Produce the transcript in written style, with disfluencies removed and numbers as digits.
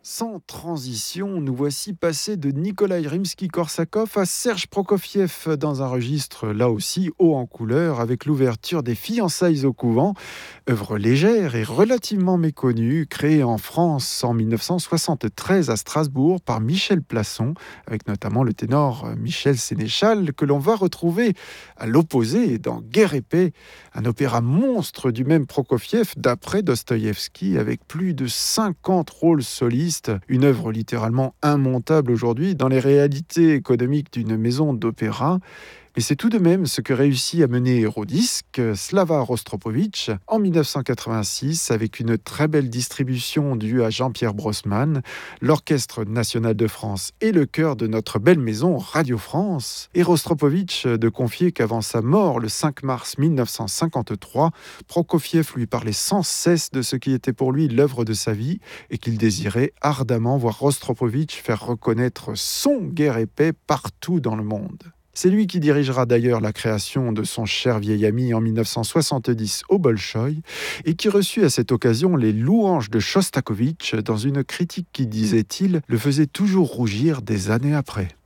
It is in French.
Sans transition, nous voici passés de Nikolai Rimsky-Korsakov à Serge Prokofiev dans un registre là aussi haut en couleur avec l'ouverture des Fiançailles au couvent, œuvre légère et relativement méconnue, créée en France en 1973 à Strasbourg par Michel Plasson, avec notamment le ténor Michel Sénéchal, que l'on va retrouver à l'opposé dans Guerre et paix, un opéra monstre du même Prokofiev d'après Dostoïevski avec plus de 50 rôles solistes. Une œuvre littéralement immontable aujourd'hui dans les réalités économiques d'une maison d'opéra. Mais c'est tout de même ce que réussit à mener Eurodisc, Slava Rostropovitch, en 1986, avec une très belle distribution due à Jean-Pierre Brossman, l'Orchestre national de France et le chœur de notre belle maison Radio France. Et Rostropovitch de confier qu'avant sa mort, le 5 mars 1953, Prokofiev lui parlait sans cesse de ce qui était pour lui l'œuvre de sa vie et qu'il désirait ardemment voir Rostropovitch faire reconnaître son Guerre et paix partout dans le monde. C'est lui qui dirigera d'ailleurs la création de son cher vieil ami en 1970 au Bolchoï et qui reçut à cette occasion les louanges de Shostakovich dans une critique qui, disait-il, le faisait toujours rougir des années après.